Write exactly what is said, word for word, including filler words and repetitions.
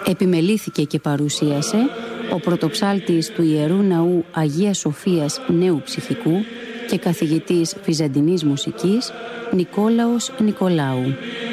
Επιμελήθηκε και παρουσίασε ο πρωτοψάλτης του Ιερού Ναού Αγίας Σοφίας Νέου Ψυχικού και καθηγητής βυζαντινής μουσικής Νικόλαος Νικολάου.